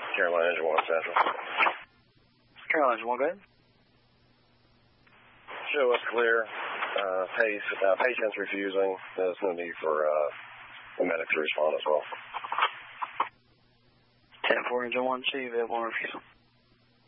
Carolina Engine 1 Central. Carolina Engine 1, go ahead. Show us clear. Patient's refusing. There's no need for the medic to respond as well. 10-4 Engine 1, see you available on refusal.